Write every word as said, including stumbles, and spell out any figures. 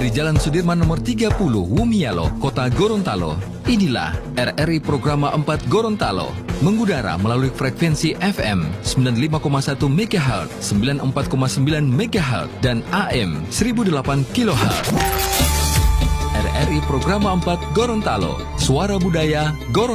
dari Jalan Sudirman nomor tiga puluh, Wumialo, Kota Gorontalo. Inilah R R I Programa empat Gorontalo, mengudara melalui frekuensi F M sembilan puluh lima koma satu megahertz, sembilan puluh empat koma sembilan megahertz, dan A M seribu delapan kilohertz. R R I Programa empat Gorontalo, suara budaya Gorontalo.